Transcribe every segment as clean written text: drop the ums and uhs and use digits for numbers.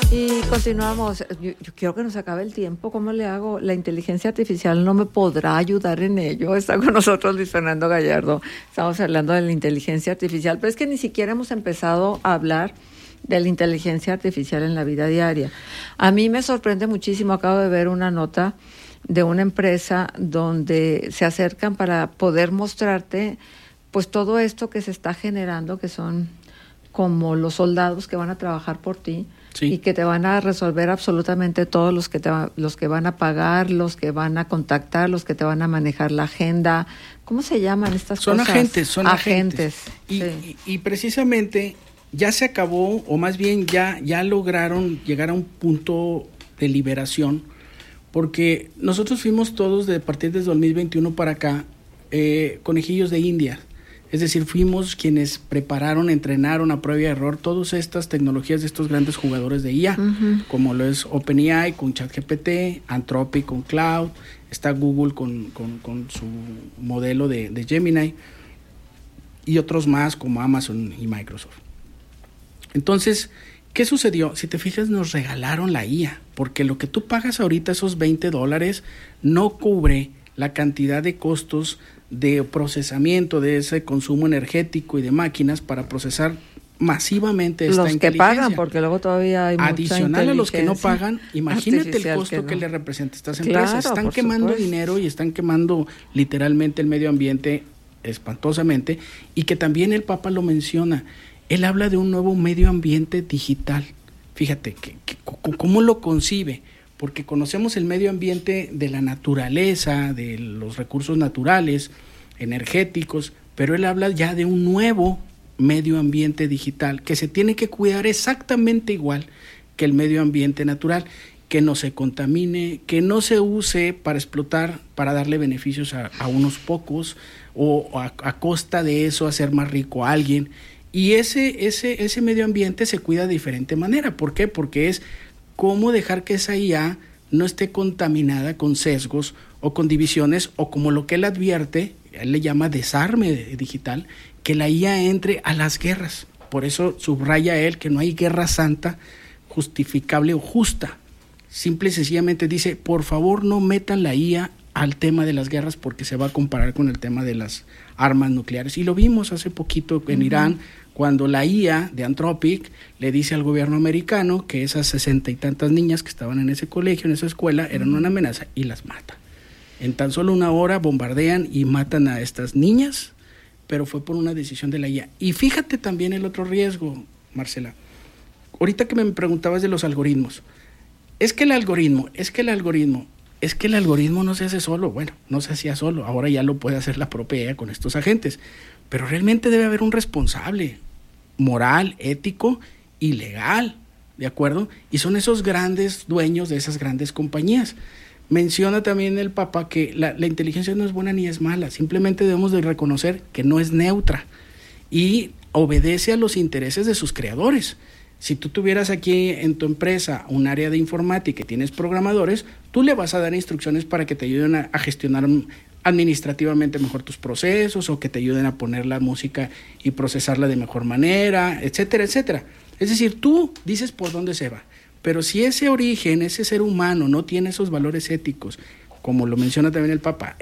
Y continuamos. Yo quiero que nos acabe el tiempo. ¿Cómo le hago? La inteligencia artificial no me podrá ayudar en ello. Está con nosotros Luis Fernando Gallardo. Estamos hablando de la inteligencia artificial, pero es que ni siquiera hemos empezado a hablar de la inteligencia artificial en la vida diaria. A mí me sorprende muchísimo. Acabo de ver una nota de una empresa donde se acercan para poder mostrarte pues todo esto que se está generando, que son como los soldados que van a trabajar por ti. Sí. Y que te van a resolver absolutamente todos los que van a pagar, los que van a contactar, los que te van a manejar la agenda. ¿Cómo se llaman estas cosas? Son agentes. Y precisamente ya se acabó, o más bien ya lograron llegar a un punto de liberación, porque nosotros fuimos todos, a partir desde 2021 para acá, conejillos de India. Es decir, fuimos quienes prepararon, entrenaron a prueba y error todas estas tecnologías de estos grandes jugadores de IA, como lo es OpenAI con ChatGPT, Anthropic con Cloud, está Google con su modelo de Gemini, y otros más como Amazon y Microsoft. Entonces, ¿qué sucedió? Si te fijas, nos regalaron la IA, porque lo que tú pagas ahorita, esos $20, no cubre la cantidad de costos de procesamiento de ese consumo energético y de máquinas para procesar masivamente esta inteligencia. Los que pagan, porque luego todavía hay mucha adicional a los que no pagan, imagínate el costo que le representa a estas empresas. Están quemando dinero y están quemando literalmente el medio ambiente espantosamente, y que también el Papa lo menciona. Él habla de un nuevo medio ambiente digital. Fíjate, ¿cómo lo concibe? Porque conocemos el medio ambiente de la naturaleza, de los recursos naturales, energéticos, pero él habla ya de un nuevo medio ambiente digital que se tiene que cuidar exactamente igual que el medio ambiente natural, que no se contamine, que no se use para explotar, para darle beneficios a unos pocos, o a costa de eso hacer más rico a alguien. Y ese medio ambiente se cuida de diferente manera. ¿Por qué? Porque es cómo dejar que esa IA no esté contaminada con sesgos o con divisiones, o como lo que él advierte, él le llama desarme digital, que la IA entre a las guerras. Por eso subraya él que no hay guerra santa, justificable o justa. Simple y sencillamente dice, por favor no metan la IA al tema de las guerras, porque se va a comparar con el tema de las armas nucleares. Y lo vimos hace poquito en Irán, cuando la IA de Anthropic le dice al gobierno americano que esas 60 y tantas niñas que estaban en ese colegio, en esa escuela, eran una amenaza, y las mata. En tan solo una hora bombardean y matan a estas niñas, pero fue por una decisión de la IA. Y fíjate también el otro riesgo, Marcela. Ahorita que me preguntabas de los algoritmos, es que el algoritmo no se hace solo. Bueno, no se hacía solo, ahora ya lo puede hacer la propia IA con estos agentes, pero realmente debe haber un responsable moral, ético y legal, ¿de acuerdo? Y son esos grandes dueños de esas grandes compañías. Menciona también el Papa que la inteligencia no es buena ni es mala, simplemente debemos de reconocer que no es neutra y obedece a los intereses de sus creadores. Si tú tuvieras aquí en tu empresa un área de informática y tienes programadores, tú le vas a dar instrucciones para que te ayuden a gestionar administrativamente mejor tus procesos, o que te ayuden a poner la música y procesarla de mejor manera, etcétera, etcétera. Es decir, tú dices por dónde se va, pero si ese origen, ese ser humano no tiene esos valores éticos, como lo menciona también el Papa,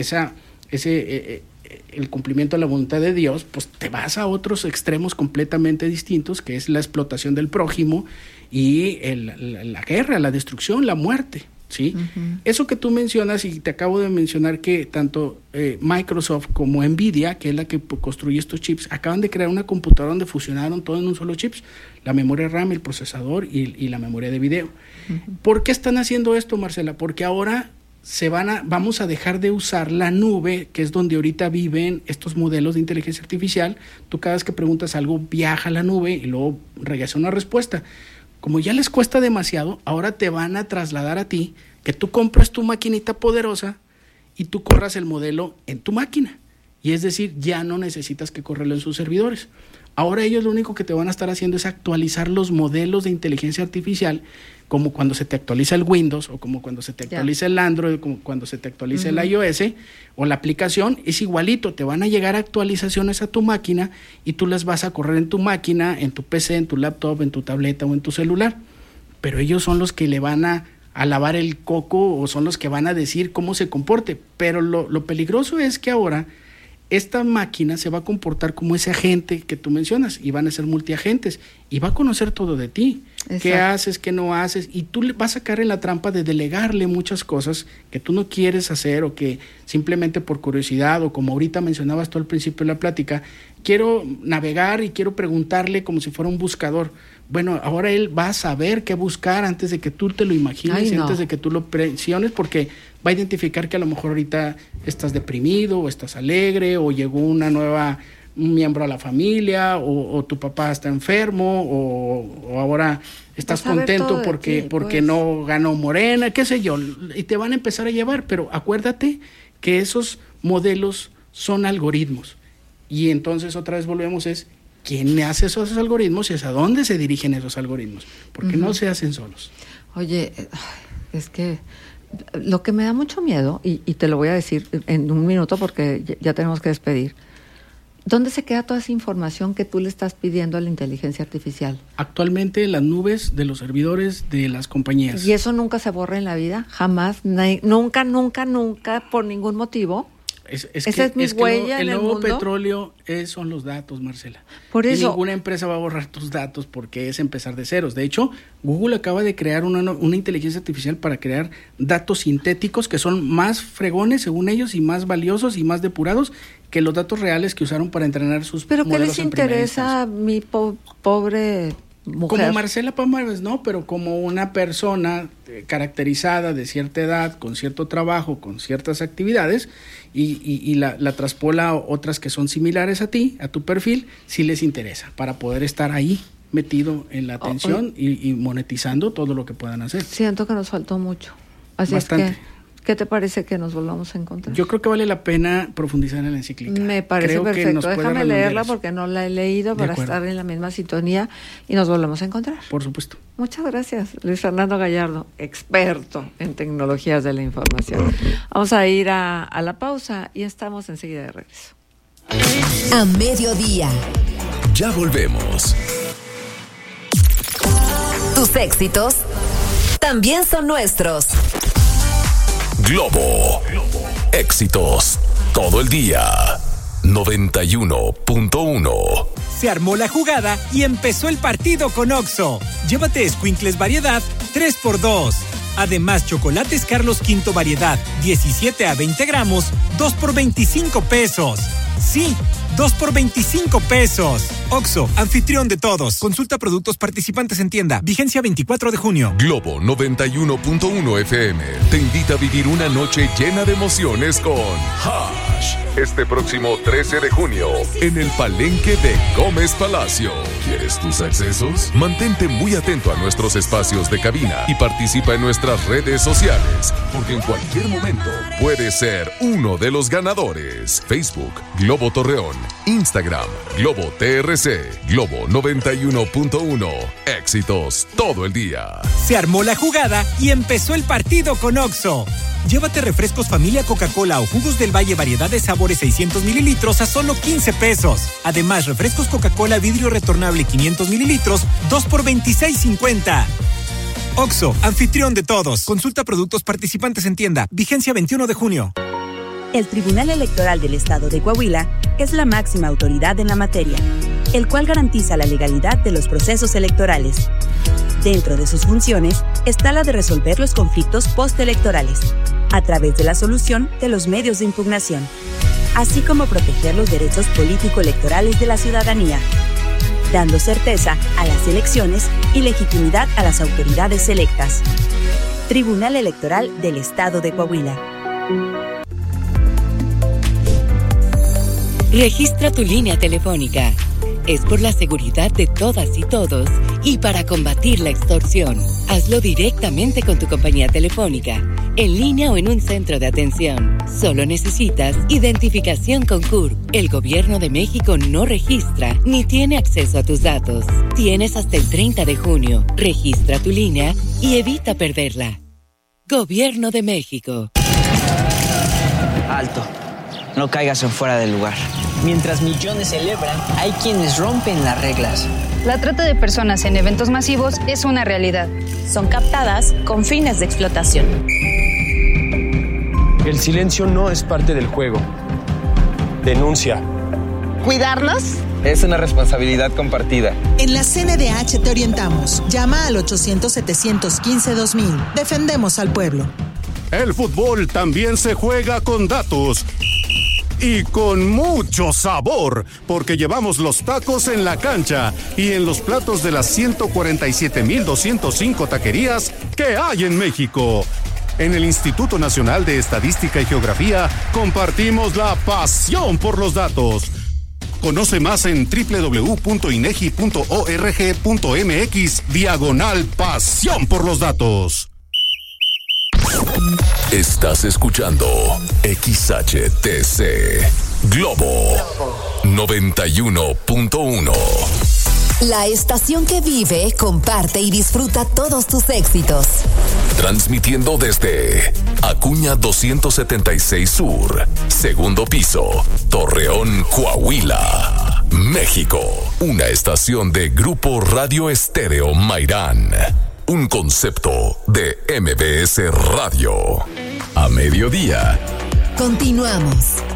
el cumplimiento de la voluntad de Dios, pues te vas a otros extremos completamente distintos, que es la explotación del prójimo y la guerra, la destrucción, la muerte, ¿sí? Eso que tú mencionas, y te acabo de mencionar que tanto Microsoft como Nvidia, que es la que construye estos chips, acaban de crear una computadora donde fusionaron todo en un solo chip, la memoria RAM, el procesador y la memoria de video. ¿Por qué están haciendo esto, Marcela? Porque ahora vamos a dejar de usar la nube, que es donde ahorita viven estos modelos de inteligencia artificial. Tú cada vez que preguntas algo, viaja a la nube y luego regresa una respuesta. Como ya les cuesta demasiado, ahora te van a trasladar a ti, que tú compres tu maquinita poderosa y tú corras el modelo en tu máquina. Y es decir, ya no necesitas que correrlo en sus servidores. Ahora ellos lo único que te van a estar haciendo es actualizar los modelos de inteligencia artificial, como cuando se te actualiza el Windows, o como cuando se te actualiza el Android, como cuando se te actualiza el iOS o la aplicación. Es igualito, te van a llegar actualizaciones a tu máquina y tú las vas a correr en tu máquina, en tu PC, en tu laptop, en tu tableta o en tu celular. pero ellos son los que le van a lavar el coco o son los que van a decir cómo se comporte. Pero lo peligroso es que ahora esta máquina se va a comportar como ese agente que tú mencionas y van a ser multiagentes y va a conocer todo de ti. Exacto. Qué haces, qué no haces, y tú le vas a caer en la trampa de delegarle muchas cosas que tú no quieres hacer o que simplemente por curiosidad o como ahorita mencionabas tú al principio de la plática, quiero navegar y quiero preguntarle como si fuera un buscador. Bueno, ahora él va a saber qué buscar antes de que tú te lo imagines, antes de que tú lo presiones, porque va a identificar que a lo mejor ahorita estás deprimido o estás alegre o llegó un miembro a la familia o tu papá está enfermo o ahora estás contento porque pues no ganó Morena, qué sé yo, y te van a empezar a llevar, pero acuérdate que esos modelos son algoritmos y entonces otra vez volvemos ¿quién hace esos algoritmos y hacia dónde se dirigen esos algoritmos? Porque no se hacen solos. Oye, es que lo que me da mucho miedo, y te lo voy a decir en un minuto porque ya tenemos que despedir, ¿dónde se queda toda esa información que tú le estás pidiendo a la inteligencia artificial? Actualmente en las nubes de los servidores de las compañías. ¿Y eso nunca se borra en la vida? ¿Jamás? ¿Nunca, por ningún motivo? Esa es mi huella en el mundo. El nuevo petróleo son los datos, Marcela. Por eso. Y ninguna empresa va a borrar tus datos porque es empezar de ceros. De hecho, Google acaba de crear una inteligencia artificial para crear datos sintéticos que son más fregones, según ellos, y más valiosos y más depurados que los datos reales que usaron para entrenar sus modelos. ¿Pero qué les interesa a mi pobre mujer? Como Marcela Palomares, no, pero como una persona caracterizada de cierta edad, con cierto trabajo, con ciertas actividades, y la traspola a otras que son similares a ti, a tu perfil, sí les interesa, para poder estar ahí metido en la atención y monetizando todo lo que puedan hacer. Siento que nos faltó mucho. Así bastante. Es que, ¿qué te parece que nos volvamos a encontrar? Yo creo que vale la pena profundizar en la encíclica. Me parece perfecto. Déjame leerla porque no la he leído para estar en la misma sintonía y nos volvemos a encontrar. Por supuesto. Muchas gracias, Luis Fernando Gallardo, experto en tecnologías de la información. Vamos a ir a la pausa y estamos enseguida de regreso. A mediodía. Ya volvemos. Tus éxitos también son nuestros. Globo. Éxitos todo el día. 91.1. Se armó la jugada y empezó el partido con Oxxo. Llévate Escuincles variedad 3x2. Además, chocolates Carlos V variedad 17 a 20 gramos, 2 por 25 pesos. Sí, 2 por 25 pesos. Oxxo, anfitrión de todos. Consulta productos participantes en tienda. Vigencia 24 de junio. Globo 91.1 FM te invita a vivir una noche llena de emociones con Hash. Este próximo 13 de junio, en el Palenque de Gómez Palacio. ¿Quieres tus accesos? Mantente muy atento a nuestros espacios de cabina y participa en nuestras redes sociales, porque en cualquier momento puedes ser uno de los ganadores. Facebook, Globo Torreón. Instagram, Globo TRC. Globo 91.1. Éxitos todo el día. Se armó la jugada y empezó el partido con Oxxo. Llévate refrescos familia Coca-Cola o jugos del Valle variedad de sabores 600 mililitros a solo 15 pesos. Además, refrescos Coca-Cola vidrio retornable 500 mililitros, 2 por 26.50. Oxxo, anfitrión de todos. Consulta productos participantes en tienda. Vigencia 21 de junio. El Tribunal Electoral del Estado de Coahuila es la máxima autoridad en la materia, el cual garantiza la legalidad de los procesos electorales. Dentro de sus funciones está la de resolver los conflictos postelectorales, a través de la solución de los medios de impugnación, así como proteger los derechos político-electorales de la ciudadanía, dando certeza a las elecciones y legitimidad a las autoridades electas. Tribunal Electoral del Estado de Coahuila. Registra tu línea telefónica. Es por la seguridad de todas y todos y para combatir la extorsión. Hazlo directamente con tu compañía telefónica, en línea o en un centro de atención. Solo necesitas identificación con CURP. El Gobierno de México no registra ni tiene acceso a tus datos. Tienes hasta el 30 de junio. Registra tu línea y evita perderla. Gobierno de México. Alto. No caigas en fuera del lugar. Mientras millones celebran, hay quienes rompen las reglas. La trata de personas en eventos masivos es una realidad. Son captadas con fines de explotación. El silencio no es parte del juego. Denuncia. ¿Cuidarnos? Es una responsabilidad compartida. En la CNDH te orientamos. Llama al 800-715-2000. Defendemos al pueblo. El fútbol también se juega con datos. Y con mucho sabor, porque llevamos los tacos en la cancha y en los platos de las 147,205 taquerías que hay en México. En el Instituto Nacional de Estadística y Geografía compartimos la pasión por los datos. Conoce más en www.inegi.org.mx/pasión por los datos. Estás escuchando XHTC Globo 91.1. La estación que vive, comparte y disfruta todos tus éxitos. Transmitiendo desde Acuña 276 Sur, segundo piso, Torreón, Coahuila, México. Una estación de Grupo Radio Estéreo Mairán. Un concepto de MBS Radio. A mediodía. Continuamos.